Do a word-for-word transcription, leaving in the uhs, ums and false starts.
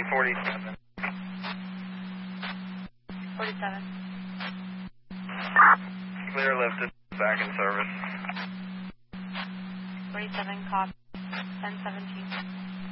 forty-seven. forty-seven. Clear lifted, back in service. forty-seven, copy. ten seventeen.